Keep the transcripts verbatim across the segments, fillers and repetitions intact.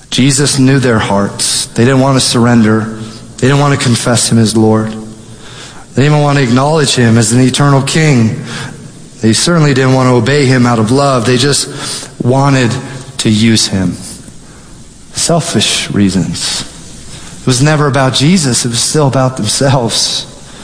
Jesus knew their hearts. They didn't want to surrender. They didn't want to confess him as Lord. They didn't even want to acknowledge him as an eternal king. They certainly didn't want to obey him out of love. They just wanted to use him. Selfish reasons. It was never about Jesus. It was still about themselves.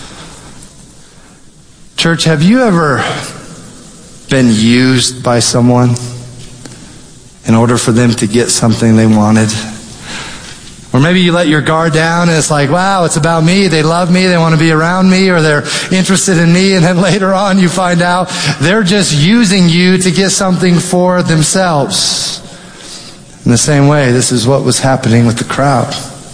Church, have you ever been used by someone in order for them to get something they wanted? Or maybe you let your guard down and it's like, wow, it's about me. They love me. They want to be around me, or they're interested in me. And then later on you find out they're just using you to get something for themselves. In the same way, this is what was happening with the crowd.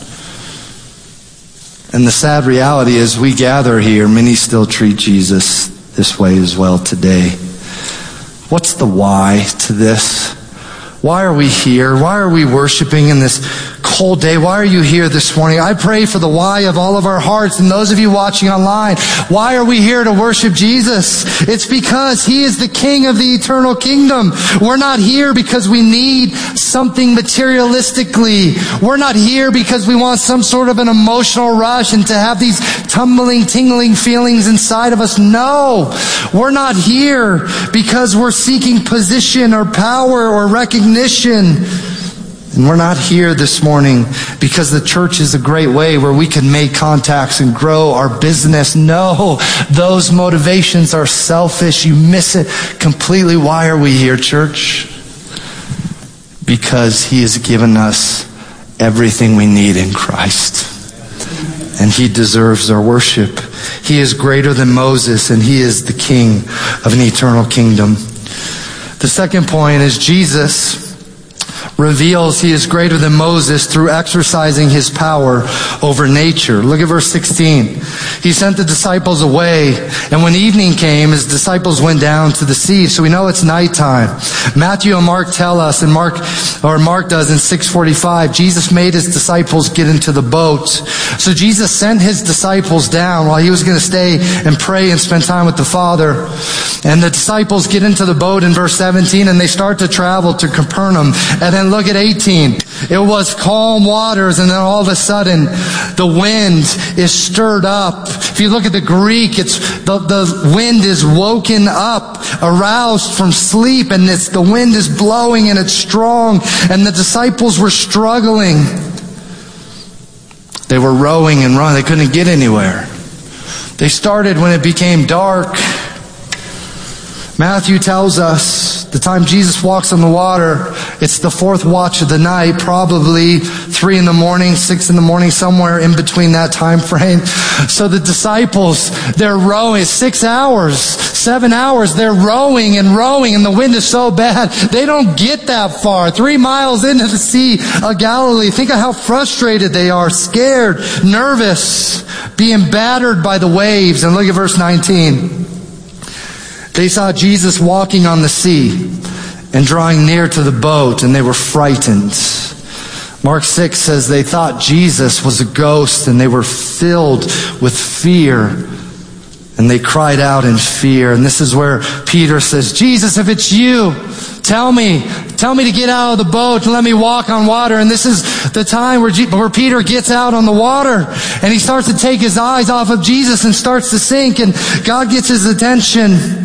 And the sad reality is we gather here, many still treat Jesus this way as well today. What's the why to this? Why are we here? Why are we worshiping in this cold day? Why are you here this morning? I pray for the why of all of our hearts, and those of you watching online. Why are we here to worship Jesus? It's because he is the King of the eternal kingdom. We're not here because we need something materialistically. We're not here because we want some sort of an emotional rush and to have these tumbling, tingling feelings inside of us. No, we're not here because we're seeking position or power or recognition. And we're not here this morning because the church is a great way where we can make contacts and grow our business. No, those motivations are selfish. You miss it completely. Why are we here, church? Because he has given us everything we need in Christ. And he deserves our worship. He is greater than Moses, and he is the King of an eternal kingdom. The second point is Jesus reveals he is greater than Moses through exercising his power over nature. Look at verse sixteen. He sent the disciples away, and when evening came, his disciples went down to the sea. So we know it's nighttime. Matthew and Mark tell us, and Mark, or Mark does in six forty-five, Jesus made his disciples get into the boat. So Jesus sent his disciples down while he was going to stay and pray and spend time with the Father. And the disciples get into the boat in verse seventeen, and they start to travel to Capernaum. And then look at eighteen. It was calm waters, and then all of a sudden, the wind is stirred up. If you look at the Greek, it's the, the wind is woken up, aroused from sleep, and it's the wind is blowing and it's strong. And the disciples were struggling. They were rowing and rowing. They couldn't get anywhere. They started when it became dark. Matthew tells us the time Jesus walks on the water, it's the fourth watch of the night, probably three in the morning, six in the morning, somewhere in between that time frame. So the disciples, they're rowing six hours, seven hours, they're rowing and rowing, and the wind is so bad, they don't get that far. Three miles into the Sea of Galilee. Think of how frustrated they are, scared, nervous, being battered by the waves. And look at verse nineteen. They saw Jesus walking on the sea and drawing near to the boat, and they were frightened. Mark six says they thought Jesus was a ghost, and they were filled with fear, and they cried out in fear. And this is where Peter says, Jesus, if it's you, tell me, tell me to get out of the boat and let me walk on water. And this is the time where, G- where Peter gets out on the water, and he starts to take his eyes off of Jesus and starts to sink, and God gets his attention.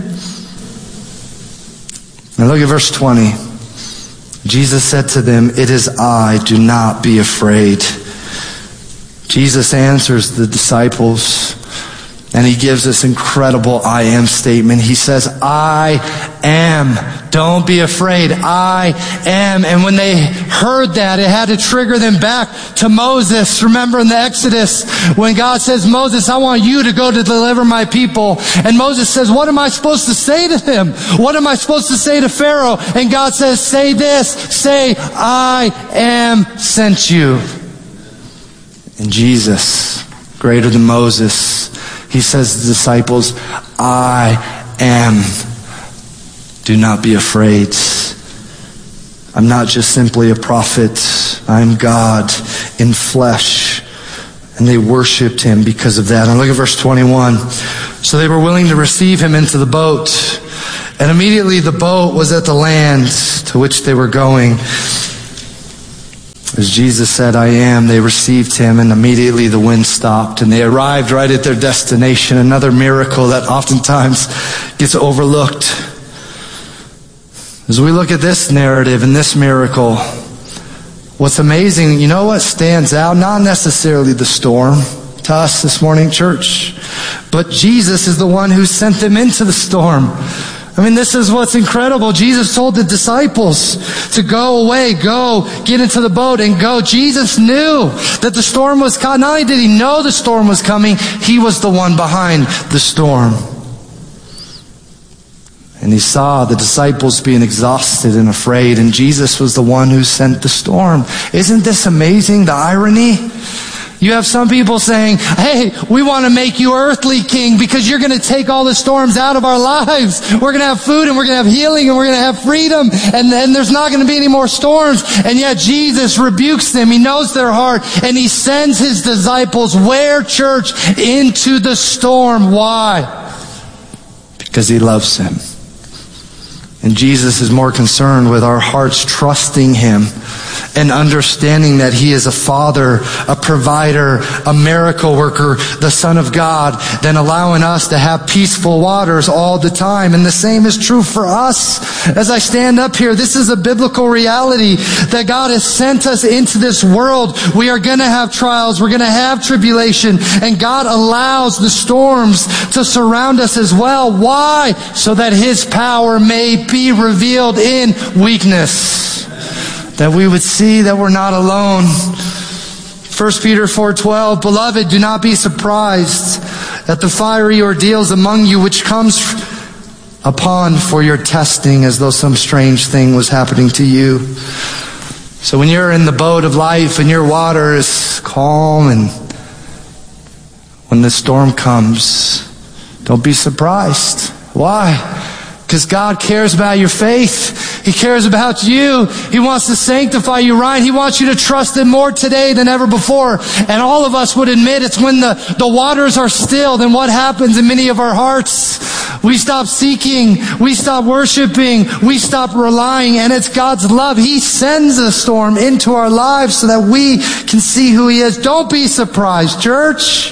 And look at verse twenty. Jesus said to them, it is I, do not be afraid. Jesus answers the disciples, and he gives this incredible I am statement. He says, I am. Don't be afraid. I am. And when they heard that, it had to trigger them back to Moses. Remember in the Exodus, when God says, Moses, I want you to go to deliver my people. And Moses says, what am I supposed to say to them? What am I supposed to say to Pharaoh? And God says, say this, say, I am sent you. And Jesus, greater than Moses, he says to the disciples, I am. Do not be afraid. I'm not just simply a prophet. I'm God in flesh. And they worshiped him because of that. And look at verse twenty-one. So they were willing to receive him into the boat. And immediately the boat was at the land to which they were going. As Jesus said, I am, they received him, and immediately the wind stopped, and they arrived right at their destination. Another miracle that oftentimes gets overlooked. As we look at this narrative and this miracle, what's amazing, you know what stands out? Not necessarily the storm to us this morning, church, but Jesus is the one who sent them into the storm. I mean, this is what's incredible. Jesus told the disciples to go away, go, get into the boat and go. Jesus knew that the storm was coming. Not only did he know the storm was coming, he was the one behind the storm. And he saw the disciples being exhausted and afraid, and Jesus was the one who sent the storm. Isn't this amazing, the irony? You have some people saying, hey, we want to make you earthly king because you're going to take all the storms out of our lives. We're going to have food and we're going to have healing and we're going to have freedom, and then there's not going to be any more storms. And yet Jesus rebukes them. He knows their heart, and he sends his disciples where, church? Into the storm. Why? Because he loves them. And Jesus is more concerned with our hearts trusting him and understanding that he is a father, a provider, a miracle worker, the Son of God, than allowing us to have peaceful waters all the time. And the same is true for us. As I stand up here, this is a biblical reality that God has sent us into this world. We are going to have trials. We're going to have tribulation. And God allows the storms to surround us as well. Why? So that his power may be revealed in weakness. That we would see that we're not alone. First Peter four twelve, Beloved, do not be surprised at the fiery ordeals among you which comes upon for your testing, as though some strange thing was happening to you. So when you're in the boat of life and your water is calm, and when the storm comes, don't be surprised. Why? Because God cares about your faith. He cares about you. He wants to sanctify you right. He wants you to trust him more today than ever before. And all of us would admit it's when the, the waters are still, then what happens in many of our hearts? We stop seeking. We stop worshiping. We stop relying. And it's God's love. He sends a storm into our lives so that we can see who he is. Don't be surprised, church.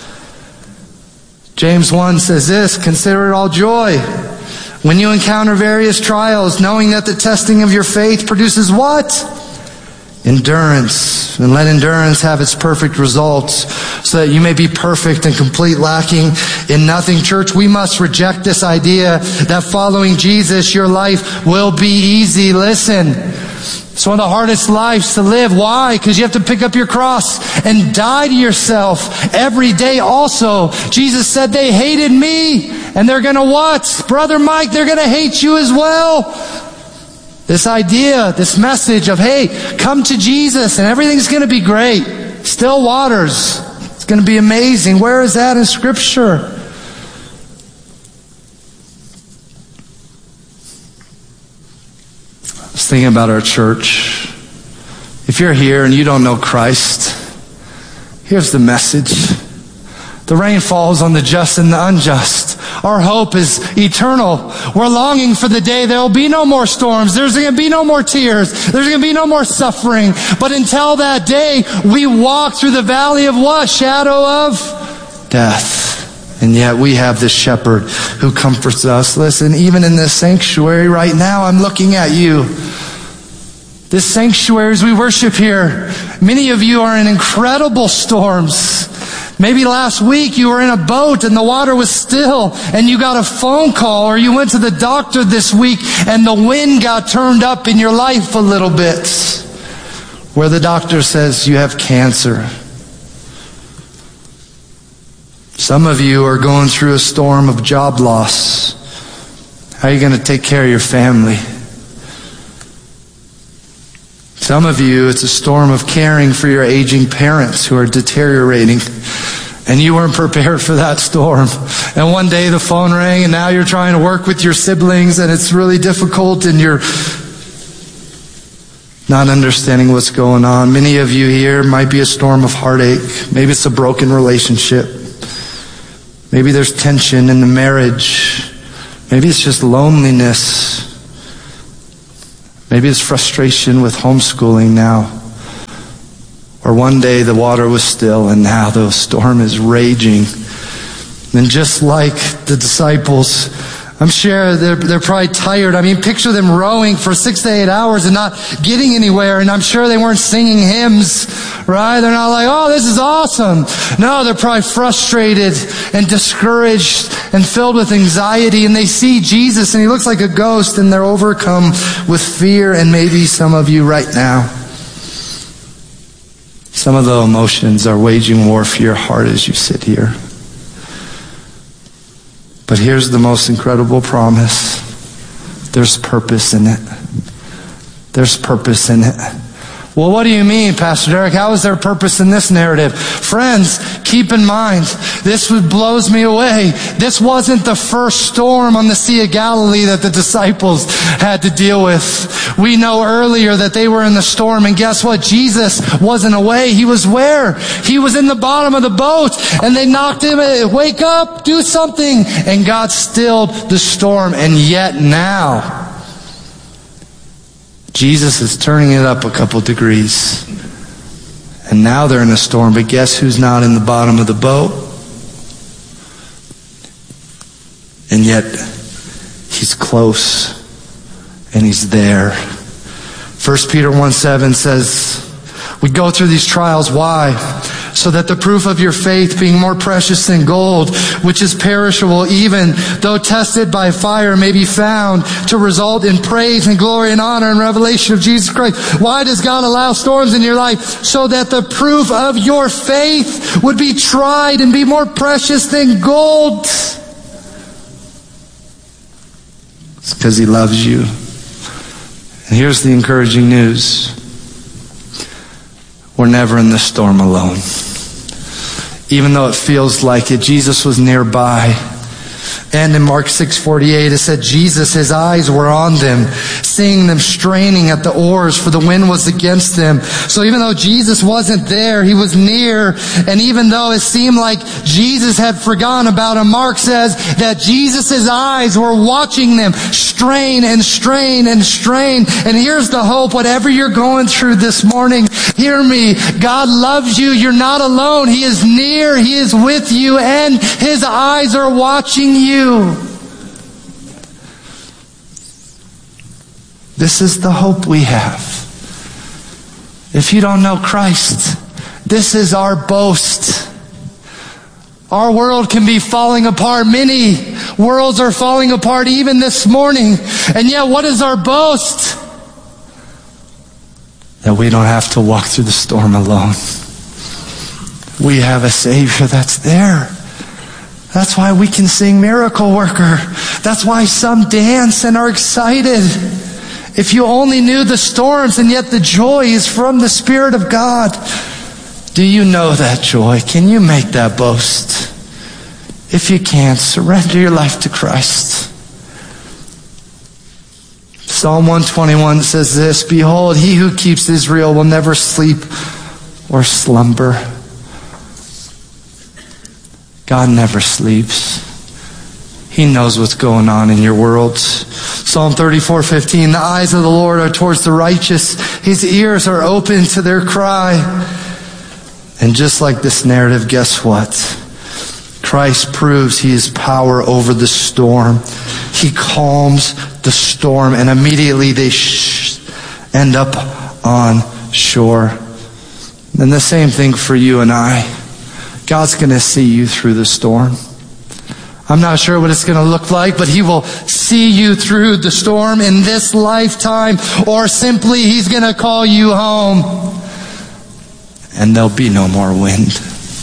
James one says this, consider it all joy when you encounter various trials, knowing that the testing of your faith produces what? Endurance. And let endurance have its perfect results, so that you may be perfect and complete, lacking in nothing. Church, we must reject this idea that following Jesus, your life will be easy. Listen, it's one of the hardest lives to live. Why? Because you have to pick up your cross and die to yourself every day also. Jesus said they hated me, and they're going to what? Brother Mike, they're going to hate you as well. This idea, this message of, hey, come to Jesus and everything's going to be great. Still waters. It's going to be amazing. Where is that in Scripture? I was thinking about our church. If you're here and you don't know Christ, here's the message. The rain falls on the just and the unjust. Our hope is eternal. We're longing for the day there will be no more storms. There's going to be no more tears. There's going to be no more suffering. But until that day, we walk through the valley of what? Shadow of death. And yet we have this shepherd who comforts us. Listen, even in this sanctuary right now, I'm looking at you. This sanctuary as we worship here, many of you are in incredible storms. Maybe last week you were in a boat and the water was still and you got a phone call, or you went to the doctor this week and the wind got turned up in your life a little bit, where the doctor says you have cancer. Some of you are going through a storm of job loss. How are you going to take care of your family? Some of you, it's a storm of caring for your aging parents who are deteriorating, and you weren't prepared for that storm. And one day the phone rang, and now you're trying to work with your siblings, and it's really difficult, and you're not understanding what's going on. Many of you here might be a storm of heartache. Maybe it's a broken relationship. Maybe there's tension in the marriage. Maybe it's just loneliness. Maybe it's frustration with homeschooling now. Or one day the water was still and now the storm is raging. And just like the disciples, I'm sure they're, they're probably tired. I mean, picture them rowing for six to eight hours and not getting anywhere. And I'm sure they weren't singing hymns, right? They're not like, oh, this is awesome. No, they're probably frustrated and discouraged and filled with anxiety. And they see Jesus and he looks like a ghost and they're overcome with fear. And maybe some of you right now, some of the emotions are waging war for your heart as you sit here. But here's the most incredible promise. There's purpose in it. There's purpose in it. Well, what do you mean, Pastor Derek? How is there purpose in this narrative? Friends, keep in mind, this blows me away. This wasn't the first storm on the Sea of Galilee that the disciples had to deal with. We know earlier that they were in the storm, and guess what? Jesus wasn't away. He was where? He was in the bottom of the boat, and they knocked him, wake up, do something. And God stilled the storm, and yet now, Jesus is turning it up a couple degrees. And now they're in a storm, but guess who's not in the bottom of the boat? And yet, he's close, and he's there. First Peter one seven says, we go through these trials. Why? So that the proof of your faith, being more precious than gold, which is perishable, even though tested by fire, may be found to result in praise and glory and honor and revelation of Jesus Christ. Why does God allow storms in your life? So that the proof of your faith would be tried and be more precious than gold. It's because he loves you. And here's the encouraging news. We're never in the storm alone. Even though it feels like it, Jesus was nearby. And in Mark six forty-eight, it said, Jesus, his eyes were on them, seeing them straining at the oars, for the wind was against them. So even though Jesus wasn't there, he was near. And even though it seemed like Jesus had forgotten about him, Mark says that Jesus' eyes were watching them strain and strain and strain. And here's the hope, whatever you're going through this morning, hear me. God loves you. You're not alone. He is near. He is with you, and his eyes are watching you. This is the hope we have. If you don't know Christ, this is our boast. Our world can be falling apart. Many worlds are falling apart even this morning. And yet, what is our boast? That we don't have to walk through the storm alone. We have a Savior that's there. That's why we can sing Miracle Worker. That's why some dance and are excited. If you only knew the storms, and yet the joy is from the Spirit of God. Do you know that joy? Can you make that boast? If you can't, surrender your life to Christ. Psalm one twenty-one says this, behold, he who keeps Israel will never sleep or slumber. God never sleeps. He knows what's going on in your world. Psalm thirty-four fifteen, the eyes of the Lord are towards the righteous. His ears are open to their cry. And just like this narrative, guess what? Christ proves he has power over the storm. He calms the storm, and immediately they sh- end up on shore. And the same thing for you and I. God's going to see you through the storm. I'm not sure what it's going to look like, but he will see you through the storm in this lifetime, or simply he's going to call you home. And there'll be no more wind.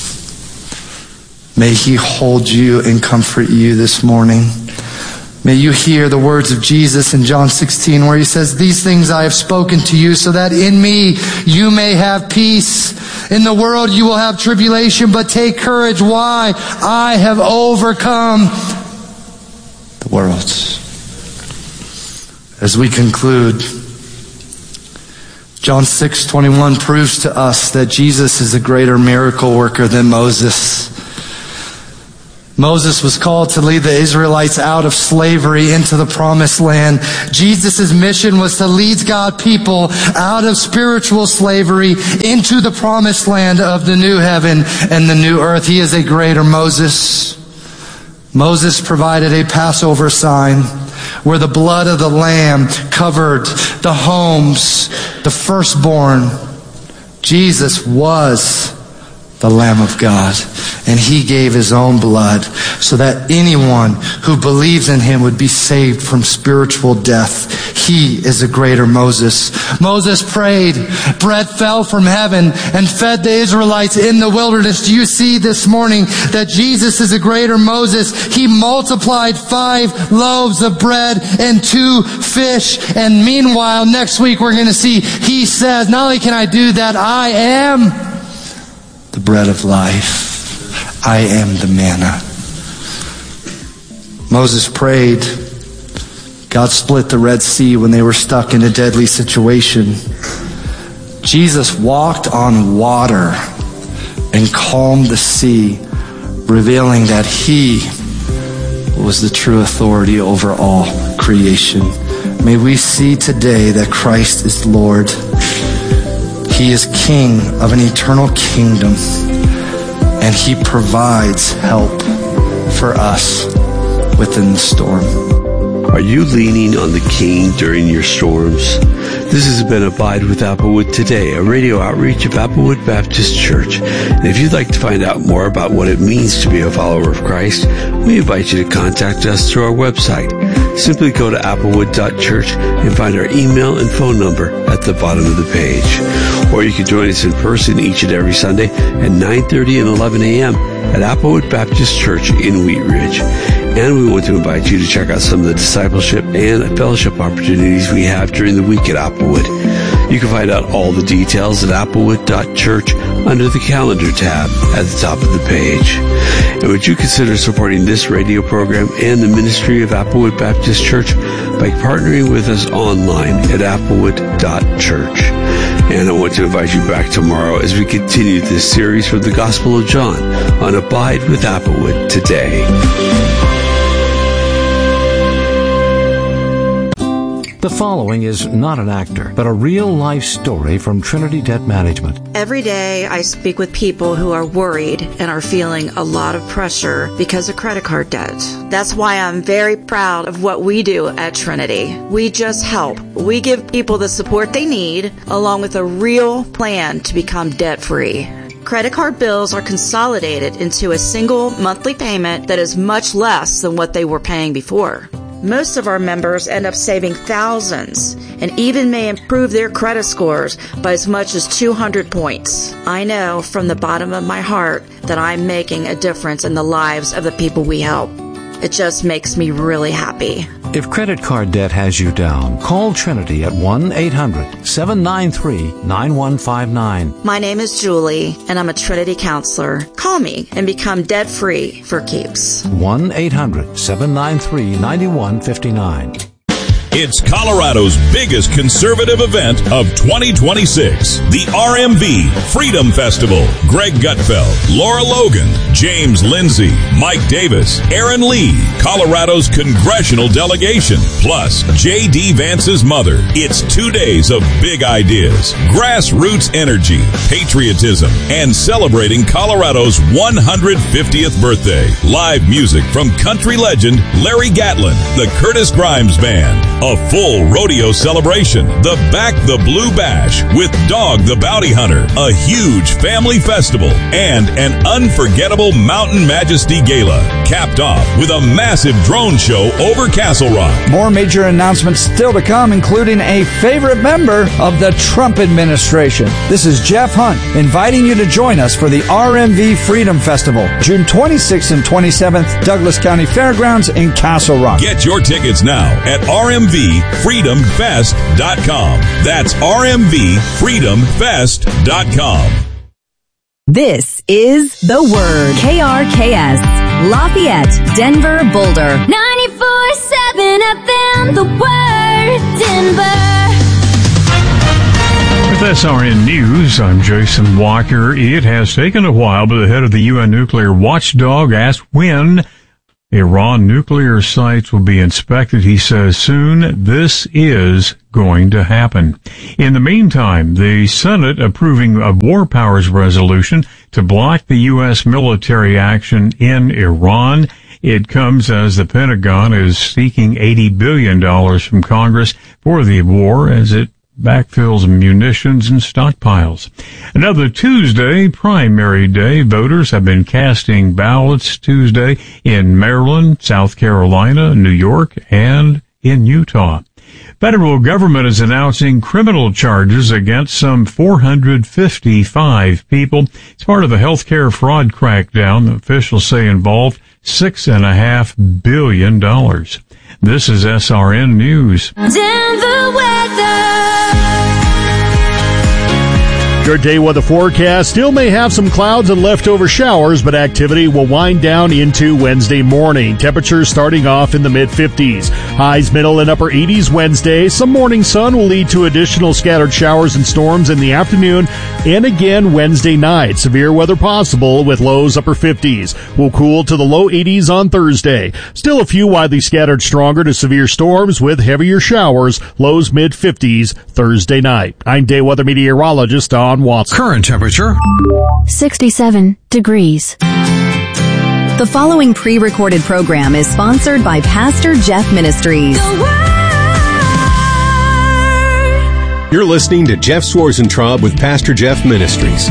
May he hold you and comfort you this morning. May you hear the words of Jesus in John sixteen where he says, these things I have spoken to you so that in me you may have peace. In the world you will have tribulation, but take courage. Why? I have overcome the world. As we conclude, John six twenty-one proves to us that Jesus is a greater miracle worker than Moses. Moses was called to lead the Israelites out of slavery into the promised land. Jesus' mission was to lead God's people out of spiritual slavery into the promised land of the new heaven and the new earth. He is a greater Moses. Moses provided a Passover sign where the blood of the lamb covered the homes, the firstborn. Jesus was the Lamb of God, and he gave his own blood so that anyone who believes in him would be saved from spiritual death. He is a greater Moses. Moses prayed, bread fell from heaven and fed the Israelites in the wilderness. Do you see this morning that Jesus is a greater Moses? He multiplied five loaves of bread and two fish. And meanwhile, next week we're going to see, he says, not only can I do that, I am the bread of life. I am the manna. Moses prayed. God split the Red Sea when they were stuck in a deadly situation. Jesus walked on water and calmed the sea, revealing that he was the true authority over all creation. May we see today that Christ is Lord. He is King of an eternal kingdom, and he provides help for us within the storm. Are you leaning on the King during your storms? This has been Abide with Applewood Today, a radio outreach of Applewood Baptist Church. And if you'd like to find out more about what it means to be a follower of Christ, we invite you to contact us through our website. Simply go to applewood dot church and find our email and phone number at the bottom of the page. Or you can join us in person each and every Sunday at nine thirty and eleven a.m. at Applewood Baptist Church in Wheat Ridge. And we want to invite you to check out some of the discipleship and fellowship opportunities we have during the week at Applewood. You can find out all the details at applewood dot church under the calendar tab at the top of the page. And would you consider supporting this radio program and the ministry of Applewood Baptist Church by partnering with us online at applewood dot church. And I want to invite you back tomorrow as we continue this series from the Gospel of John on Abide with Applewood Today. The following is not an actor, but a real-life story from Trinity Debt Management. Every day I speak with people who are worried and are feeling a lot of pressure because of credit card debt. That's why I'm very proud of what we do at Trinity. We just help. We give people the support they need, along with a real plan to become debt-free. Credit card bills are consolidated into a single monthly payment that is much less than what they were paying before. Most of our members end up saving thousands and even may improve their credit scores by as much as two hundred points. I know from the bottom of my heart that I'm making a difference in the lives of the people we help. It just makes me really happy. If credit card debt has you down, call Trinity at one eight hundred seven nine three nine one five nine. My name is Julie, and I'm a Trinity counselor. Call me and become debt-free for keeps. one eight hundred seven nine three nine one five nine. It's Colorado's biggest conservative event of twenty twenty-six, the R M V Freedom Festival. Greg Gutfeld, Laura Logan, James Lindsay, Mike Davis, Aaron Lee, Colorado's congressional delegation, plus J D Vance's mother. It's two days of big ideas, grassroots energy, patriotism, and celebrating Colorado's one hundred fiftieth birthday. Live music from country legend Larry Gatlin, the Curtis Grimes Band. A full rodeo celebration, the Back the Blue Bash with Dog the Bounty Hunter, a huge family festival, and an unforgettable Mountain Majesty Gala, capped off with a massive drone show over Castle Rock. More major announcements still to come, including a favorite member of the Trump administration. This is Jeff Hunt, inviting you to join us for the R M V Freedom Festival, June twenty-sixth and twenty-seventh, Douglas County Fairgrounds in Castle Rock. Get your tickets now at R M V freedom fest dot com. That's R M V freedom fest dot com. This is The Word. K R K S, Lafayette, Denver, Boulder. ninety-four seven F M, The Word, Denver. With S R N News, I'm Jason Walker. It has taken a while, but the head of the U N nuclear watchdog asked when Iran nuclear sites will be inspected. He says soon this is going to happen. In the meantime, the Senate approving a war powers resolution to block the U S military action in Iran. It comes as the Pentagon is seeking eighty billion dollars from Congress for the war as it backfills munitions and stockpiles. Another Tuesday, primary day. Voters have been casting ballots Tuesday in Maryland, South Carolina, New York, and in Utah. Federal government is announcing criminal charges against some four hundred fifty-five people. It's part of a healthcare fraud crackdown. Officials say involved six and a half billion dollars. This is S R N News. Denver weather. Your day weather forecast still may have some clouds and leftover showers, but activity will wind down into Wednesday morning. Temperatures starting off in the mid fifties. Highs middle and upper eighties Wednesday. Some morning sun will lead to additional scattered showers and storms in the afternoon and again Wednesday night. Severe weather possible with lows upper fifties. Will cool to the low eighties on Thursday. Still a few widely scattered stronger to severe storms with heavier showers. Lows mid fifties Thursday night. I'm day weather meteorologist Don Watson. Current temperature sixty-seven degrees. The following pre-recorded program is sponsored by Pastor Jeff Ministries. You're listening to Jeff Swarzentraub with Pastor Jeff Ministries.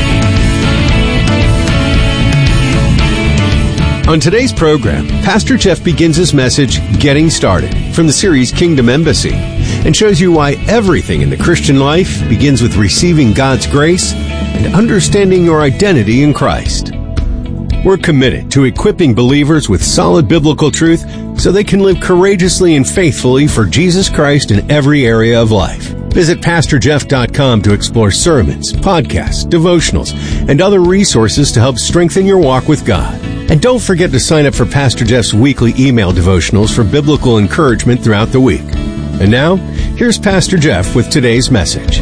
On today's program, Pastor Jeff begins his message, Getting Started, from the series Kingdom Embassy, and shows you why everything in the Christian life begins with receiving God's grace and understanding your identity in Christ. We're committed to equipping believers with solid biblical truth so they can live courageously and faithfully for Jesus Christ in every area of life. Visit pastor jeff dot com to explore sermons, podcasts, devotionals, and other resources to help strengthen your walk with God. And don't forget to sign up for Pastor Jeff's weekly email devotionals for biblical encouragement throughout the week. And now, here's Pastor Jeff with today's message.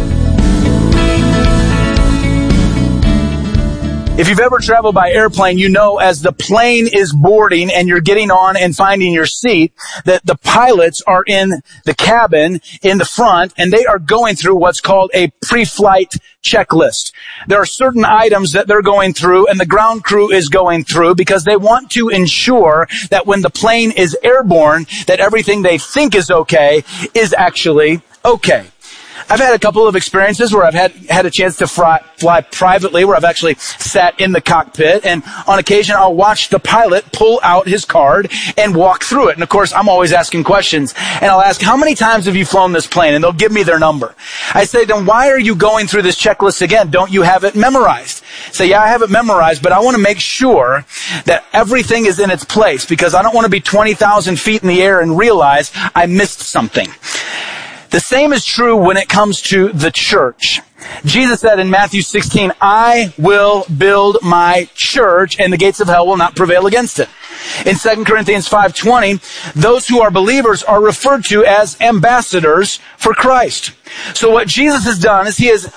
If you've ever traveled by airplane, you know as the plane is boarding and you're getting on and finding your seat, that the pilots are in the cabin in the front and they are going through what's called a pre-flight checklist. There are certain items that they're going through and the ground crew is going through because they want to ensure that when the plane is airborne, that everything they think is okay is actually okay. I've had a couple of experiences where I've had, had a chance to fly, fly privately, where I've actually sat in the cockpit, and on occasion I'll watch the pilot pull out his card and walk through it. And of course, I'm always asking questions, and I'll ask, how many times have you flown this plane? And they'll give me their number. I say, then why are you going through this checklist again? Don't you have it memorized? Say, yeah, I have it memorized, but I want to make sure that everything is in its place because I don't want to be twenty thousand feet in the air and realize I missed something. The same is true when it comes to the church. Jesus said in Matthew sixteen, I will build my church and the gates of hell will not prevail against it. In Second Corinthians five twenty, those who are believers are referred to as ambassadors for Christ. So what Jesus has done is he has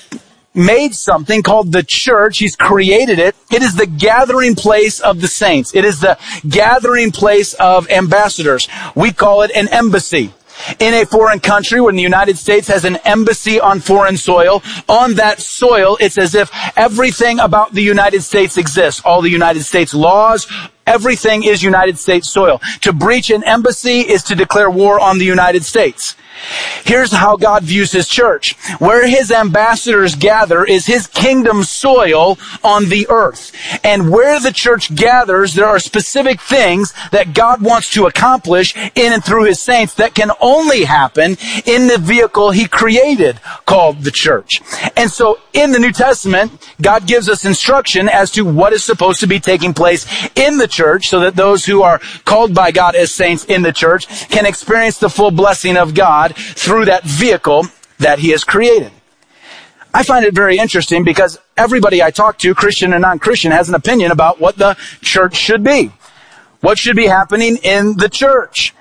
made something called the church. He's created it. It is the gathering place of the saints. It is the gathering place of ambassadors. We call it an embassy. In a foreign country, when the United States has an embassy on foreign soil, on that soil, it's as if everything about the United States exists. All the United States laws, everything is United States soil. To breach an embassy is to declare war on the United States. Here's how God views his church. Where his ambassadors gather is his kingdom soil on the earth. And where the church gathers, there are specific things that God wants to accomplish in and through his saints that can only happen in the vehicle he created called the church. And so in the New Testament, God gives us instruction as to what is supposed to be taking place in the church so that those who are called by God as saints in the church can experience the full blessing of God through that vehicle that he has created. I find it very interesting because everybody I talk to, Christian and non-Christian, has an opinion about what the church should be. What should be happening in the church?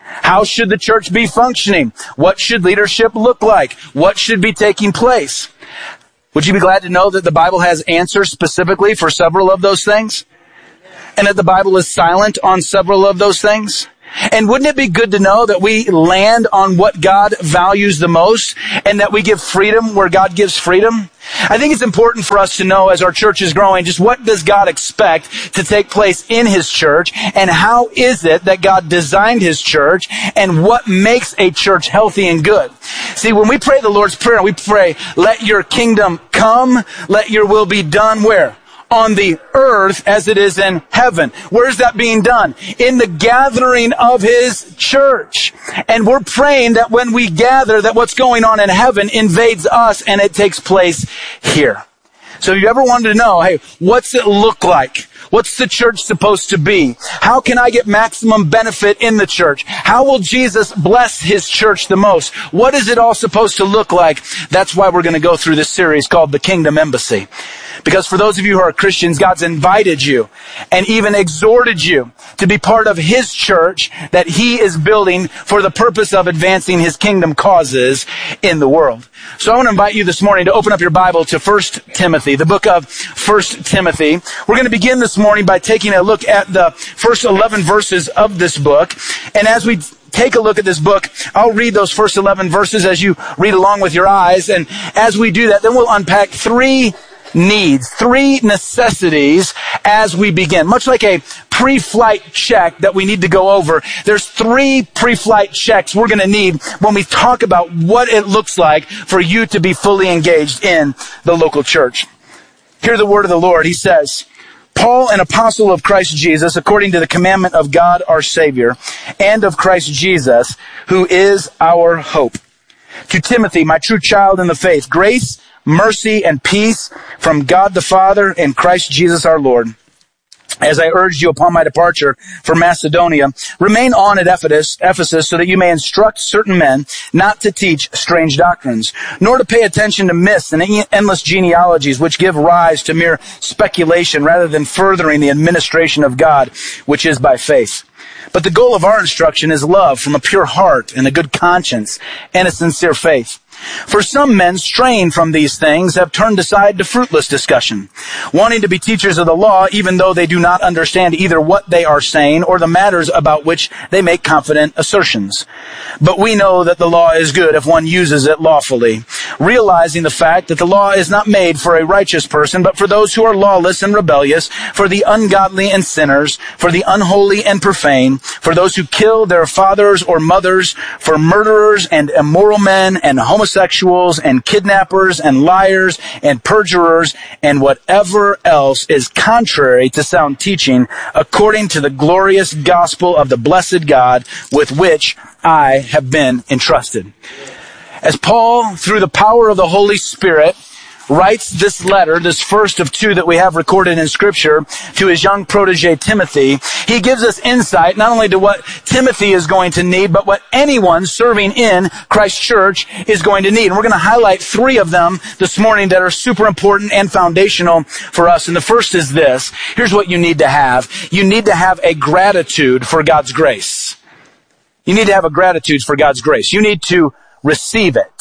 How should the church be functioning? What should leadership look like? What should be taking place? Would you be glad to know that the Bible has answers specifically for several of those things? And that the Bible is silent on several of those things? And wouldn't it be good to know that we land on what God values the most and that we give freedom where God gives freedom? I think it's important for us to know as our church is growing, just what does God expect to take place in His church, and how is it that God designed His church, and what makes a church healthy and good. See, when we pray the Lord's Prayer, we pray, let your kingdom come, let your will be done where? On the earth as it is in heaven. Where's that being done? In the gathering of His church. And we're praying that when we gather, that what's going on in heaven invades us and it takes place here. So if you ever wanted to know, hey, what's it look like? What's the church supposed to be? How can I get maximum benefit in the church? How will Jesus bless His church the most? What is it all supposed to look like? That's why we're going to go through this series called The Kingdom Embassy. Because for those of you who are Christians, God's invited you and even exhorted you to be part of His church that He is building for the purpose of advancing His kingdom causes in the world. So I want to invite you this morning to open up your Bible to First Timothy, the book of First Timothy. We're going to begin this morning by taking a look at the first eleven verses of this book. And as we take a look at this book, I'll read those first eleven verses as you read along with your eyes. And as we do that, then we'll unpack three needs, three necessities as we begin. Much like a pre-flight check that we need to go over, there's three pre-flight checks we're going to need when we talk about what it looks like for you to be fully engaged in the local church. Hear the word of the Lord. He says, Paul, an apostle of Christ Jesus, according to the commandment of God our Savior, and of Christ Jesus, who is our hope. To Timothy, my true child in the faith, grace, mercy, and peace from God the Father and Christ Jesus our Lord. As I urged you upon my departure for Macedonia, remain on at Ephesus, Ephesus so that you may instruct certain men not to teach strange doctrines, nor to pay attention to myths and endless genealogies which give rise to mere speculation rather than furthering the administration of God, which is by faith. But the goal of our instruction is love from a pure heart and a good conscience and a sincere faith. For some men straying from these things have turned aside to fruitless discussion, wanting to be teachers of the law even though they do not understand either what they are saying or the matters about which they make confident assertions. But we know that the law is good if one uses it lawfully, realizing the fact that the law is not made for a righteous person, but for those who are lawless and rebellious, for the ungodly and sinners, for the unholy and profane, for those who kill their fathers or mothers, for murderers and immoral men and homosexuals, homosexuals and kidnappers and liars and perjurers and whatever else is contrary to sound teaching, according to the glorious gospel of the blessed God with which I have been entrusted. As Paul, through the power of the Holy Spirit, writes this letter, this first of two that we have recorded in Scripture, to his young protege Timothy, he gives us insight not only to what Timothy is going to need, but what anyone serving in Christ's church is going to need. And we're going to highlight three of them this morning that are super important and foundational for us. And the first is this. Here's what you need to have. You need to have a gratitude for God's grace. You need to have a gratitude for God's grace. You need to receive it.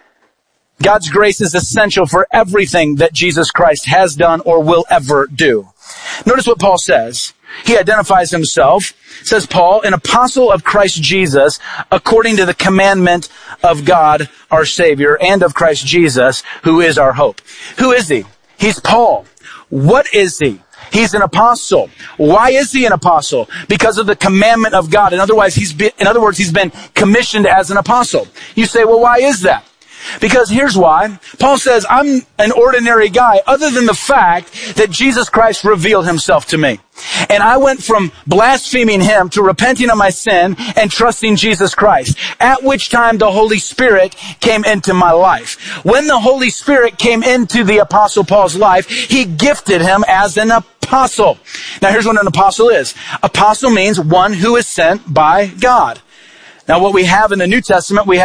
God's grace is essential for everything that Jesus Christ has done or will ever do. Notice what Paul says. He identifies himself, says Paul, an apostle of Christ Jesus, according to the commandment of God, our Savior, and of Christ Jesus, who is our hope. Who is he? He's Paul. What is he? He's an apostle. Why is he an apostle? Because of the commandment of God. In other words, he's been, in other words, he's been commissioned as an apostle. You say, well, why is that? Because here's why. Paul says, I'm an ordinary guy, other than the fact that Jesus Christ revealed himself to me. And I went from blaspheming him to repenting of my sin and trusting Jesus Christ, at which time the Holy Spirit came into my life. When the Holy Spirit came into the Apostle Paul's life, he gifted him as an apostle. Now here's what an apostle is. Apostle means one who is sent by God. Now what we have in the New Testament, we have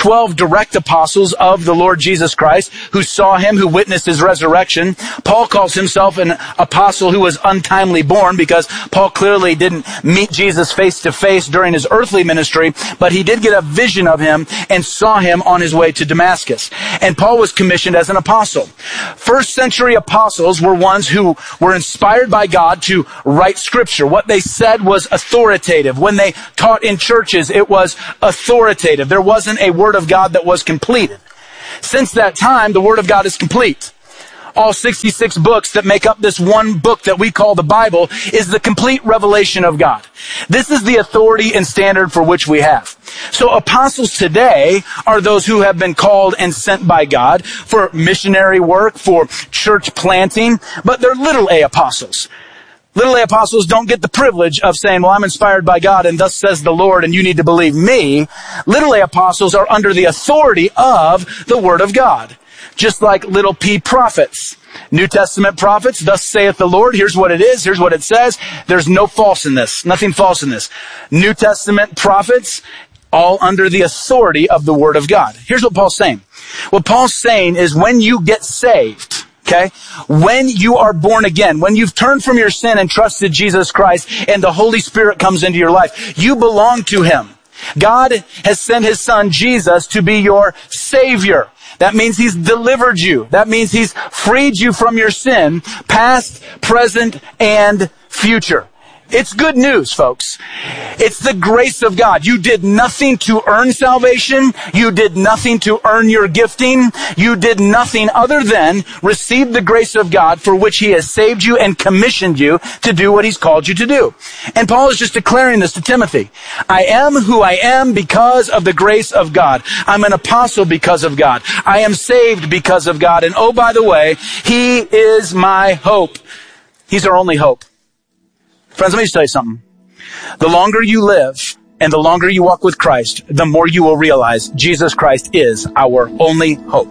twelve direct apostles of the Lord Jesus Christ who saw him, who witnessed his resurrection. Paul calls himself an apostle who was untimely born because Paul clearly didn't meet Jesus face to face during his earthly ministry, but he did get a vision of him and saw him on his way to Damascus. And Paul was commissioned as an apostle. First century apostles were ones who were inspired by God to write scripture. What they said was authoritative. When they taught in churches, it was authoritative. There wasn't a word of God that was completed. Since that time, the word of God is complete. All sixty-six books that make up this one book that we call the Bible is the complete revelation of God. This is the authority and standard for which we have. So apostles today are those who have been called and sent by God for missionary work, for church planting, but they're little a apostles. Little a apostles don't get the privilege of saying, well, I'm inspired by God and thus says the Lord and you need to believe me. Little a apostles are under the authority of the Word of God. Just like little p prophets. New Testament prophets, thus saith the Lord. Here's what it is. Here's what it says. There's no false in this. Nothing false in this. New Testament prophets, all under the authority of the Word of God. Here's what Paul's saying. What Paul's saying is when you get saved, okay, when you are born again, when you've turned from your sin and trusted Jesus Christ and the Holy Spirit comes into your life, you belong to Him. God has sent His Son, Jesus, to be your Savior. That means He's delivered you. That means He's freed you from your sin, past, present, and future. It's good news, folks. It's the grace of God. You did nothing to earn salvation. You did nothing to earn your gifting. You did nothing other than receive the grace of God for which He has saved you and commissioned you to do what He's called you to do. And Paul is just declaring this to Timothy. I am who I am because of the grace of God. I'm an apostle because of God. I am saved because of God. And oh, by the way, He is my hope. He's our only hope. Friends, let me just tell you something. The longer you live and the longer you walk with Christ, the more you will realize Jesus Christ is our only hope.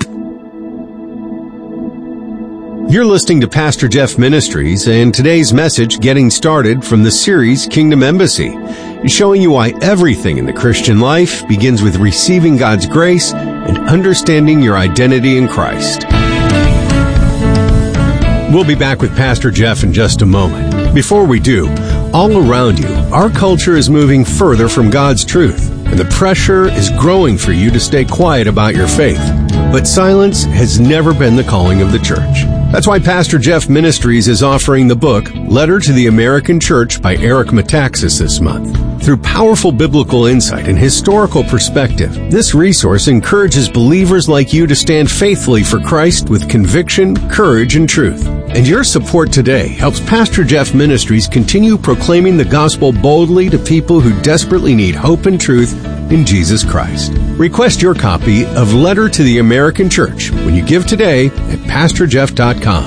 You're listening to Pastor Jeff Ministries and today's message, Getting Started, from the series Kingdom Embassy, showing you why everything in the Christian life begins with receiving God's grace and understanding your identity in Christ. We'll be back with Pastor Jeff in just a moment. Before we do, all around you, our culture is moving further from God's truth, and the pressure is growing for you to stay quiet about your faith. But silence has never been the calling of the church. That's why Pastor Jeff Ministries is offering the book, Letter to the American Church by Eric Metaxas this month. Through powerful biblical insight and historical perspective, this resource encourages believers like you to stand faithfully for Christ with conviction, courage, and truth. And your support today helps Pastor Jeff Ministries continue proclaiming the gospel boldly to people who desperately need hope and truth in Jesus Christ. Request your copy of Letter to the American Church when you give today at pastor jeff dot com.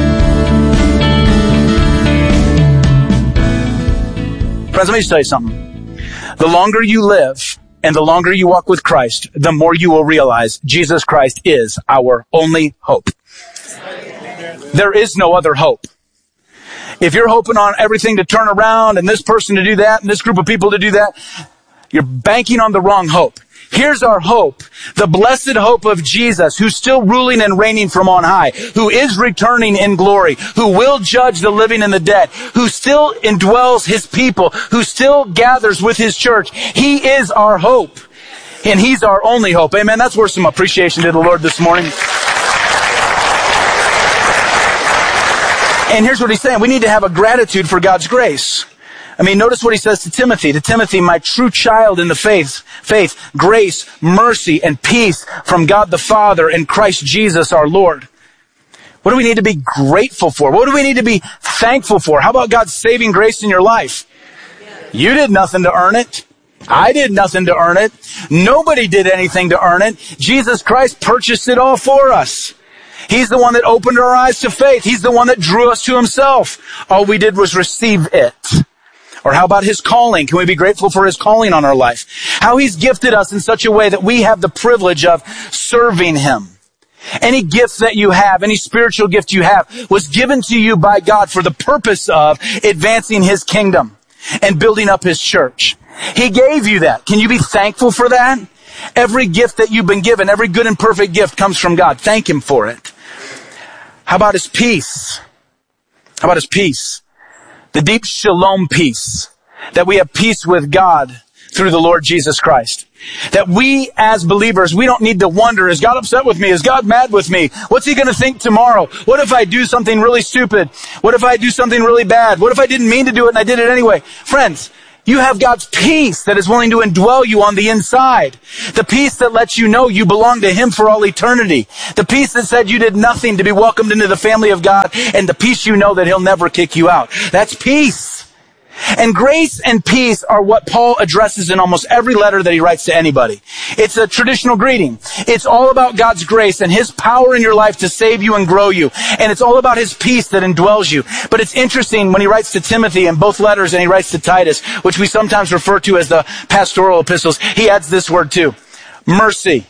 Friends, let me just tell you something. The longer you live and the longer you walk with Christ, the more you will realize Jesus Christ is our only hope. There is no other hope. If you're hoping on everything to turn around and this person to do that and this group of people to do that, you're banking on the wrong hope. Here's our hope, the blessed hope of Jesus, who's still ruling and reigning from on high, who is returning in glory, who will judge the living and the dead, who still indwells His people, who still gathers with His church. He is our hope, and He's our only hope. Amen. That's worth some appreciation to the Lord this morning. And here's what He's saying. We need to have a gratitude for God's grace. I mean, notice what He says to Timothy. To Timothy, my true child in the faith, faith, grace, mercy, and peace from God the Father and Christ Jesus our Lord. What do we need to be grateful for? What do we need to be thankful for? How about God's saving grace in your life? You did nothing to earn it. I did nothing to earn it. Nobody did anything to earn it. Jesus Christ purchased it all for us. He's the one that opened our eyes to faith. He's the one that drew us to Himself. All we did was receive it. Or how about His calling? Can we be grateful for His calling on our life? How He's gifted us in such a way that we have the privilege of serving Him. Any gift that you have, any spiritual gift you have, was given to you by God for the purpose of advancing His kingdom and building up His church. He gave you that. Can you be thankful for that? Every gift that you've been given, every good and perfect gift comes from God. Thank Him for it. How about His peace? How about His peace? The deep shalom peace. That we have peace with God through the Lord Jesus Christ. That we as believers, we don't need to wonder, is God upset with me? Is God mad with me? What's He going to think tomorrow? What if I do something really stupid? What if I do something really bad? What if I didn't mean to do it and I did it anyway? Friends, you have God's peace that is willing to indwell you on the inside. The peace that lets you know you belong to Him for all eternity. The peace that said you did nothing to be welcomed into the family of God, and the peace you know that He'll never kick you out. That's peace. And grace and peace are what Paul addresses in almost every letter that he writes to anybody. It's a traditional greeting. It's all about God's grace and His power in your life to save you and grow you. And it's all about His peace that indwells you. But it's interesting when he writes to Timothy in both letters and he writes to Titus, which we sometimes refer to as the pastoral epistles, he adds this word too. Mercy.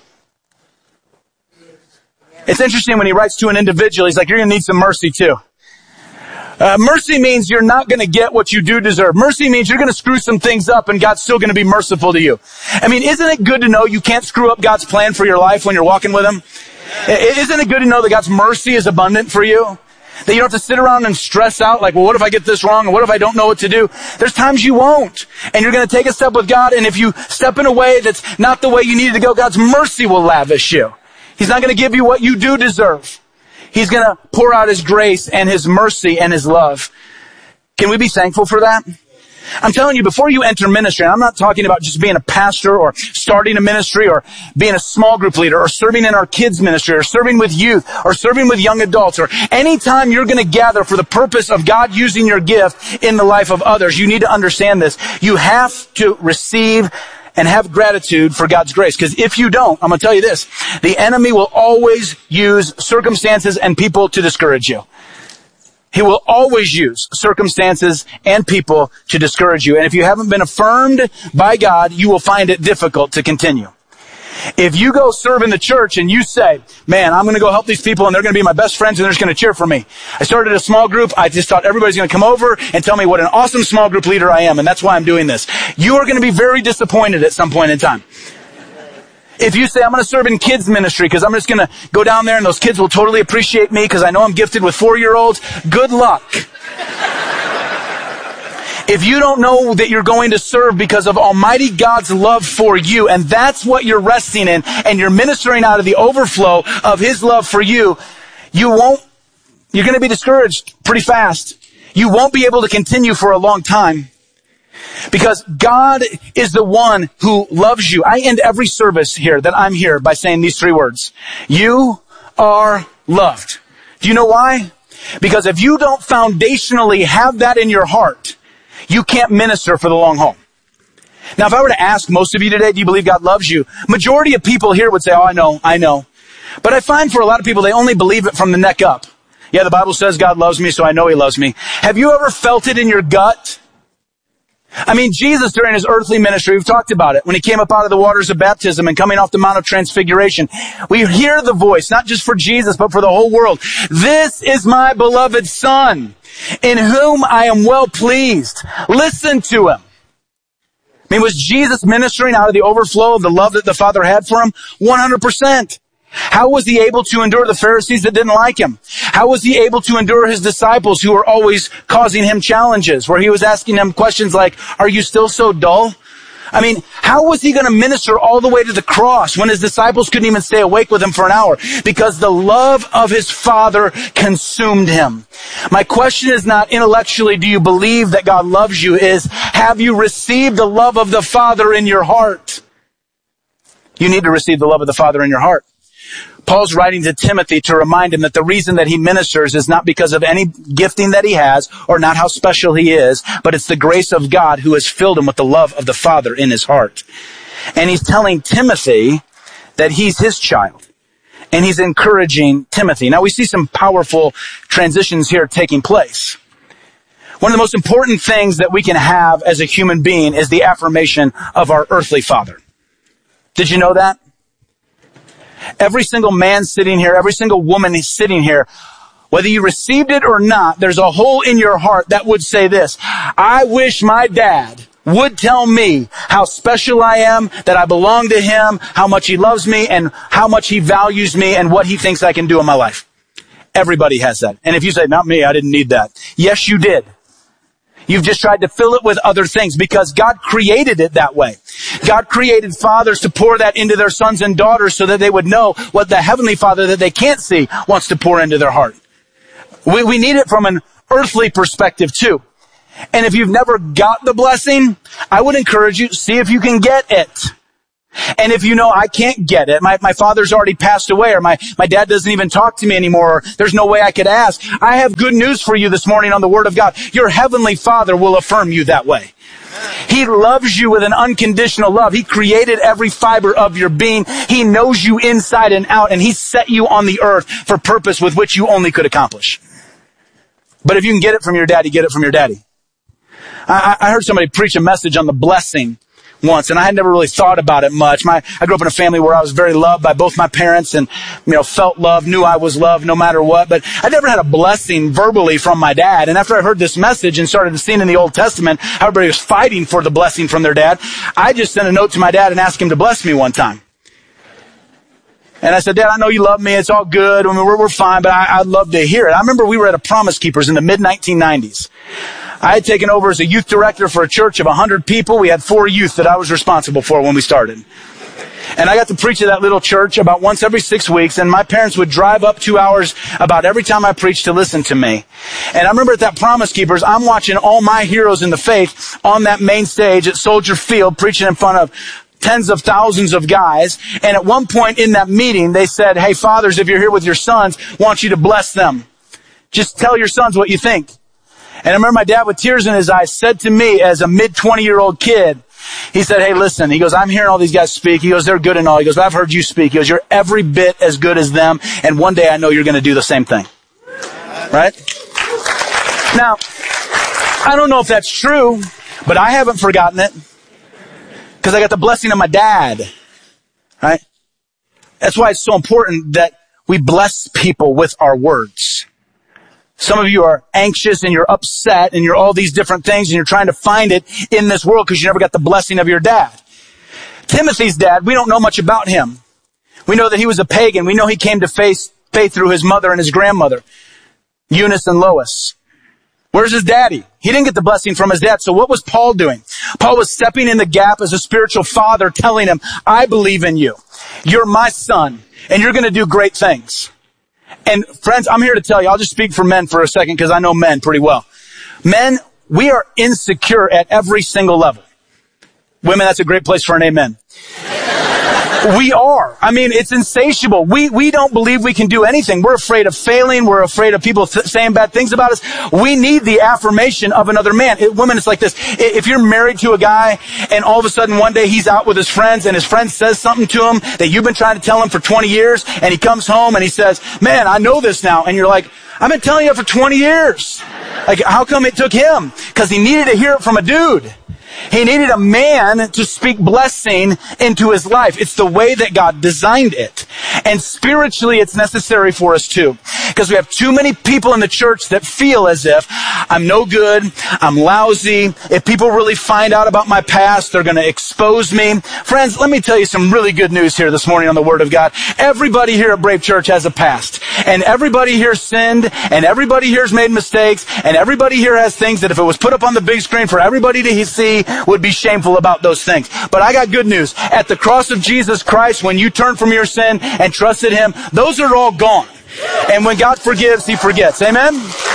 It's interesting when he writes to an individual, he's like, you're going to need some mercy too. Uh, mercy means you're not going to get what you do deserve. Mercy means you're going to screw some things up and God's still going to be merciful to you. I mean, isn't it good to know you can't screw up God's plan for your life when you're walking with Him? Isn't it good to know that God's mercy is abundant for you? That you don't have to sit around and stress out like, well, what if I get this wrong? Or what if I don't know what to do? There's times you won't. And you're going to take a step with God. And if you step in a way that's not the way you need to go, God's mercy will lavish you. He's not going to give you what you do deserve. He's going to pour out His grace and His mercy and His love. Can we be thankful for that? I'm telling you, before you enter ministry, and I'm not talking about just being a pastor or starting a ministry or being a small group leader or serving in our kids ministry or serving with youth or serving with young adults or anytime you're going to gather for the purpose of God using your gift in the life of others, you need to understand this. You have to receive and have gratitude for God's grace. Because if you don't, I'm going to tell you this, the enemy will always use circumstances and people to discourage you. He will always use circumstances and people to discourage you. And if you haven't been affirmed by God, you will find it difficult to continue. If you go serve in the church and you say, man, I'm going to go help these people and they're going to be my best friends and they're just going to cheer for me. I started a small group. I just thought everybody's going to come over and tell me what an awesome small group leader I am. And that's why I'm doing this. You are going to be very disappointed at some point in time. If you say, I'm going to serve in kids ministry because I'm just going to go down there and those kids will totally appreciate me because I know I'm gifted with four-year-olds, good luck. If you don't know that you're going to serve because of Almighty God's love for you, and that's what you're resting in, and you're ministering out of the overflow of His love for you, you won't, you're going to be discouraged pretty fast. You won't be able to continue for a long time. Because God is the one who loves you. I end every service here that I'm here by saying these three words. You are loved. Do you know why? Because if you don't foundationally have that in your heart, you can't minister for the long haul. Now, if I were to ask most of you today, do you believe God loves you? Majority of people here would say, oh, I know, I know. But I find for a lot of people, they only believe it from the neck up. Yeah, the Bible says God loves me, so I know He loves me. Have you ever felt it in your gut? I mean, Jesus during His earthly ministry, we've talked about it, when He came up out of the waters of baptism and coming off the Mount of Transfiguration, we hear the voice, not just for Jesus, but for the whole world. This is my beloved Son, in whom I am well pleased. Listen to Him. I mean, was Jesus ministering out of the overflow of the love that the Father had for Him? one hundred percent. How was He able to endure the Pharisees that didn't like Him? How was He able to endure His disciples who were always causing Him challenges, where He was asking them questions like, are you still so dull? I mean, how was He going to minister all the way to the cross when His disciples couldn't even stay awake with Him for an hour? Because the love of His Father consumed Him. My question is not intellectually, do you believe that God loves you? Is, have you received the love of the Father in your heart? You need to receive the love of the Father in your heart. Paul's writing to Timothy to remind him that the reason that he ministers is not because of any gifting that he has or not how special he is, but it's the grace of God who has filled him with the love of the Father in his heart. And he's telling Timothy that he's his child. And he's encouraging Timothy. Now we see some powerful transitions here taking place. One of the most important things that we can have as a human being is the affirmation of our earthly father. Did you know that? Every single man sitting here, every single woman sitting here, whether you received it or not, there's a hole in your heart that would say this: I wish my dad would tell me how special I am, that I belong to him, how much he loves me, and how much he values me, and what he thinks I can do in my life. Everybody has that. And if you say, not me, I didn't need that. Yes, you did. You've just tried to fill it with other things because God created it that way. God created fathers to pour that into their sons and daughters so that they would know what the Heavenly Father that they can't see wants to pour into their heart. We, we need it from an earthly perspective too. And if you've never got the blessing, I would encourage you, see if you can get it. And if you know, I can't get it, my, my father's already passed away, or my, my dad doesn't even talk to me anymore, or there's no way I could ask, I have good news for you this morning on the Word of God. Your Heavenly Father will affirm you that way. He loves you with an unconditional love. He created every fiber of your being. He knows you inside and out, and He set you on the earth for purpose with which you only could accomplish. But if you can get it from your daddy, get it from your daddy. I, I heard somebody preach a message on the blessing once, and I had never really thought about it much. My, I grew up in a family where I was very loved by both my parents and, you know, felt love, knew I was loved no matter what, but I never had a blessing verbally from my dad. And after I heard this message and started to see in the Old Testament how everybody was fighting for the blessing from their dad, I just sent a note to my dad and asked him to bless me one time. And I said, Dad, I know you love me. It's all good. I mean, we're, we're fine, but I, I'd love to hear it. I remember we were at a Promise Keepers in the mid nineteen nineties. I had taken over as a youth director for a church of one hundred people. We had four youth that I was responsible for when we started. And I got to preach at that little church about once every six weeks, and my parents would drive up two hours about every time I preached to listen to me. And I remember at that Promise Keepers, I'm watching all my heroes in the faith on that main stage at Soldier Field, preaching in front of tens of thousands of guys. And at one point in that meeting, they said, hey, fathers, if you're here with your sons, I want you to bless them. Just tell your sons what you think. And I remember my dad with tears in his eyes said to me as a mid twenty-year-old kid, he said, hey, listen, he goes, I'm hearing all these guys speak. He goes, they're good and all. He goes, but I've heard you speak. He goes, you're every bit as good as them. And one day I know you're going to do the same thing. Right? Now, I don't know if that's true, but I haven't forgotten it because I got the blessing of my dad. Right? That's why it's so important that we bless people with our words. Some of you are anxious and you're upset and you're all these different things and you're trying to find it in this world because you never got the blessing of your dad. Timothy's dad, we don't know much about him. We know that he was a pagan. We know he came to faith, faith through his mother and his grandmother, Eunice and Lois. Where's his daddy? He didn't get the blessing from his dad. So what was Paul doing? Paul was stepping in the gap as a spiritual father, telling him, I believe in you. You're my son and you're going to do great things. And friends, I'm here to tell you, I'll just speak for men for a second because I know men pretty well. Men, we are insecure at every single level. Women, that's a great place for an amen. We are. I mean, it's insatiable. We, we don't believe we can do anything. We're afraid of failing. We're afraid of people th- saying bad things about us. We need the affirmation of another man. It, women, it's like this. If you're married to a guy and all of a sudden one day he's out with his friends and his friend says something to him that you've been trying to tell him for twenty years and he comes home and he says, man, I know this now. And you're like, I've been telling you for twenty years. Like, how come it took him? Because he needed to hear it from a dude. He needed a man to speak blessing into his life. It's the way that God designed it. And spiritually, it's necessary for us too. Because we have too many people in the church that feel as if I'm no good, I'm lousy. If people really find out about my past, they're going to expose me. Friends, let me tell you some really good news here this morning on the Word of God. Everybody here at Brave Church has a past. And everybody here sinned, and everybody here's made mistakes, and everybody here has things that if it was put up on the big screen for everybody to see, would be shameful about those things. But I got good news. At the cross of Jesus Christ, when you turn from your sin and trusted Him, those are all gone. And when God forgives, He forgets. Amen?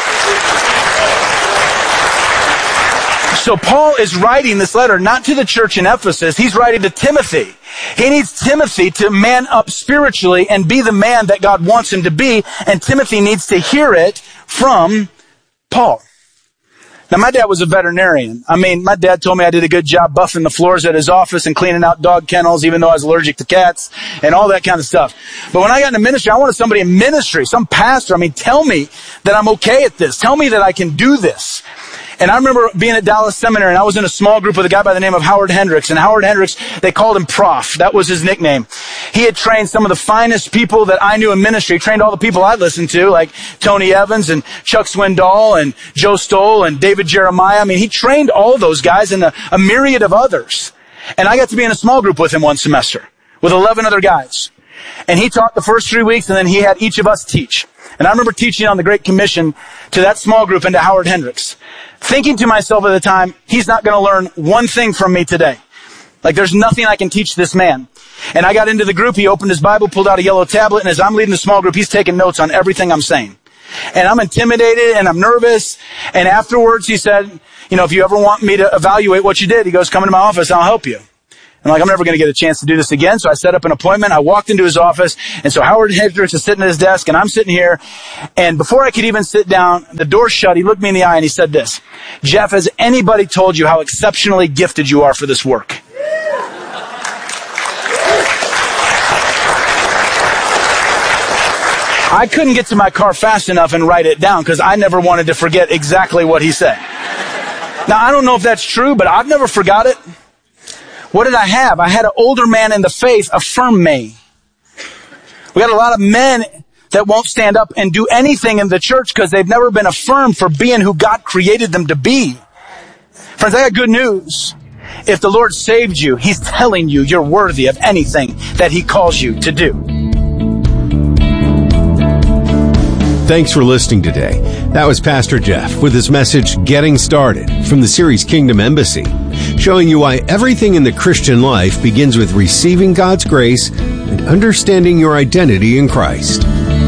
So Paul is writing this letter not to the church in Ephesus. He's writing to Timothy. He needs Timothy to man up spiritually and be the man that God wants him to be. And Timothy needs to hear it from Paul. Now, my dad was a veterinarian. I mean, my dad told me I did a good job buffing the floors at his office and cleaning out dog kennels, even though I was allergic to cats and all that kind of stuff. But when I got into ministry, I wanted somebody in ministry, some pastor. I mean, tell me that I'm okay at this. Tell me that I can do this. And I remember being at Dallas Seminary, and I was in a small group with a guy by the name of Howard Hendricks. And Howard Hendricks, they called him Prof. That was his nickname. He had trained some of the finest people that I knew in ministry. He trained all the people I listened to, like Tony Evans and Chuck Swindoll and Joe Stoll and David Jeremiah. I mean, he trained all those guys and a, a myriad of others. And I got to be in a small group with him one semester with eleven other guys. And he taught the first three weeks, and then he had each of us teach. And I remember teaching on the Great Commission to that small group and to Howard Hendricks, thinking to myself at the time, he's not going to learn one thing from me today. Like, there's nothing I can teach this man. And I got into the group, he opened his Bible, pulled out a yellow tablet, and as I'm leading the small group, he's taking notes on everything I'm saying. And I'm intimidated, and I'm nervous, and afterwards he said, you know, if you ever want me to evaluate what you did, he goes, come into my office, I'll help you. I'm like, I'm never going to get a chance to do this again. So I set up an appointment. I walked into his office. And so Howard Hendricks is sitting at his desk, and I'm sitting here. And before I could even sit down, the door shut. He looked me in the eye and he said this, Jeff, has anybody told you how exceptionally gifted you are for this work? I couldn't get to my car fast enough and write it down because I never wanted to forget exactly what he said. Now, I don't know if that's true, but I've never forgot it. What did I have? I had an older man in the faith affirm me. We got a lot of men that won't stand up and do anything in the church because they've never been affirmed for being who God created them to be. Friends, I got good news. If the Lord saved you, He's telling you you're worthy of anything that He calls you to do. Thanks for listening today. That was Pastor Jeff with his message, Getting Started, from the series Kingdom Embassy, showing you why everything in the Christian life begins with receiving God's grace and understanding your identity in Christ.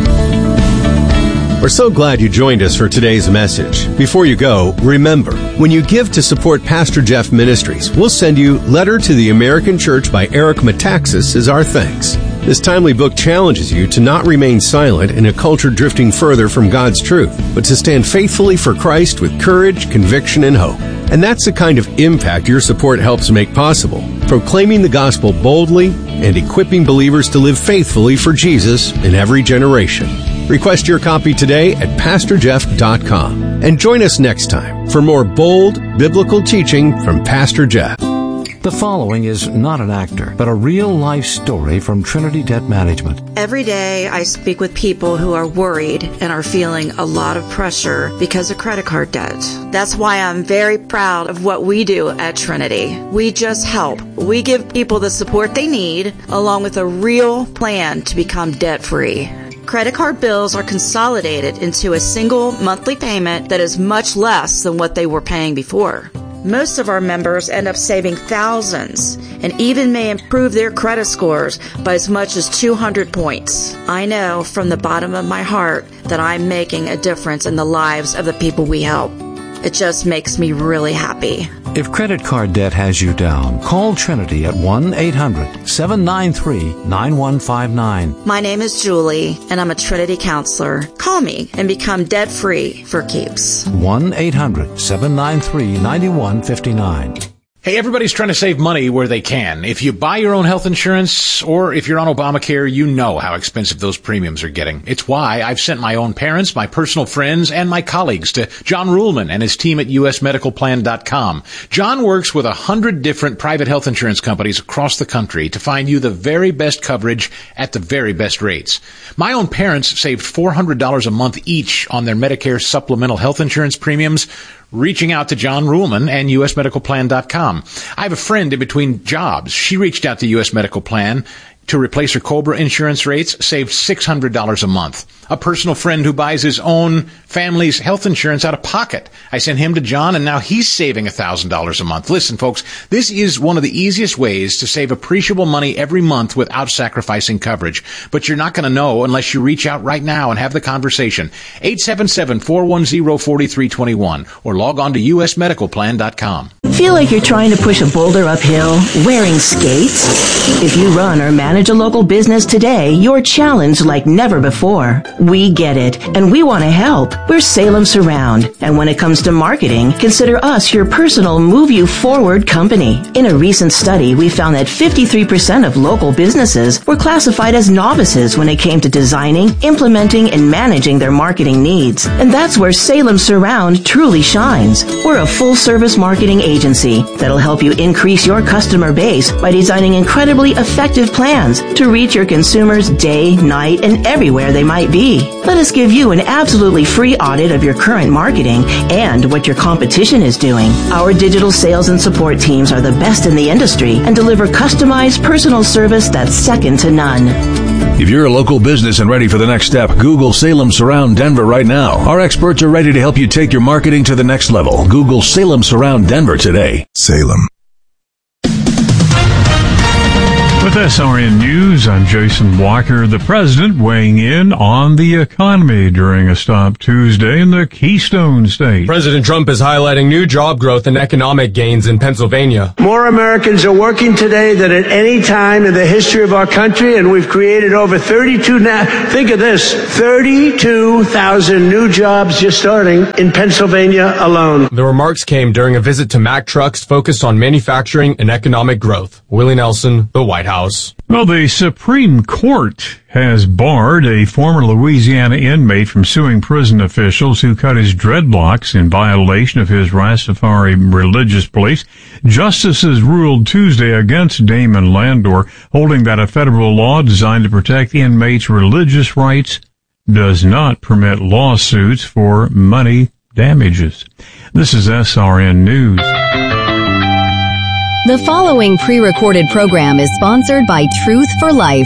We're so glad you joined us for today's message. Before you go, remember, when you give to support Pastor Jeff Ministries, we'll send you Letter to the American Church by Eric Metaxas as our thanks. This timely book challenges you to not remain silent in a culture drifting further from God's truth, but to stand faithfully for Christ with courage, conviction, and hope. And that's the kind of impact your support helps make possible, proclaiming the gospel boldly and equipping believers to live faithfully for Jesus in every generation. Request your copy today at pastor jeff dot com and join us next time for more bold biblical teaching from Pastor Jeff. The following is not an actor, but a real-life story from Trinity Debt Management. Every day I speak with people who are worried and are feeling a lot of pressure because of credit card debt. That's why I'm very proud of what we do at Trinity. We just help. We give people the support they need, along with a real plan to become debt-free. Credit card bills are consolidated into a single monthly payment that is much less than what they were paying before. Most of our members end up saving thousands and even may improve their credit scores by as much as two hundred points. I know from the bottom of my heart that I'm making a difference in the lives of the people we help. It just makes me really happy. If credit card debt has you down, call Trinity at one eight hundred seven nine three nine one five nine. My name is Julie, and I'm a Trinity counselor. Call me and become debt-free for keeps. one eight hundred seven nine three nine one five nine. Hey, everybody's trying to save money where they can. If you buy your own health insurance or if you're on Obamacare, you know how expensive those premiums are getting. It's why I've sent my own parents, my personal friends, and my colleagues to John Ruhlman and his team at U S medical plan dot com. John works with a hundred different private health insurance companies across the country to find you the very best coverage at the very best rates. My own parents saved four hundred dollars a month each on their Medicare supplemental health insurance premiums, reaching out to John Ruhlman and U S medical plan dot com. I have a friend in between jobs. She reached out to U S Medical Plan to replace her COBRA insurance rates, saved six hundred dollars a month. A personal friend who buys his own family's health insurance out of pocket. I sent him to John, and now he's saving one thousand dollars a month. Listen, folks, this is one of the easiest ways to save appreciable money every month without sacrificing coverage. But you're not going to know unless you reach out right now and have the conversation. eight seven seven, four one zero, four three two one or log on to U S medical plan dot com. Feel like you're trying to push a boulder uphill wearing skates? If you run or manage a local business today, you're challenged like never before. We get it, and we want to help. We're Salem Surround, and when it comes to marketing, consider us your personal Move You Forward company. In a recent study, we found that fifty-three percent of local businesses were classified as novices when it came to designing, implementing, and managing their marketing needs. And that's where Salem Surround truly shines. We're a full-service marketing agency that'll help you increase your customer base by designing incredibly effective plans to reach your consumers day, night, and everywhere they might be. Let us give you an absolutely free audit of your current marketing and what your competition is doing. Our digital sales and support teams are the best in the industry and deliver customized personal service that's second to none. If you're a local business and ready for the next step, Google Salem Surround Denver right now. Our experts are ready to help you take your marketing to the next level. Google Salem Surround Denver today. Salem. With S R N News, I'm Jason Walker. The president weighing in on the economy during a stop Tuesday in the Keystone State. President Trump is highlighting new job growth and economic gains in Pennsylvania. More Americans are working today than at any time in the history of our country, and we've created over thirty-two, now, think of this, thirty-two thousand new jobs just starting in Pennsylvania alone. The remarks came during a visit to Mack Trucks focused on manufacturing and economic growth. Willie Nelson, the White House. Well, the Supreme Court has barred a former Louisiana inmate from suing prison officials who cut his dreadlocks in violation of his Rastafari religious beliefs. Justices ruled Tuesday against Damon Landor, holding that a federal law designed to protect inmates' religious rights does not permit lawsuits for money damages. This is S R N News. The following pre-recorded program is sponsored by Truth for Life.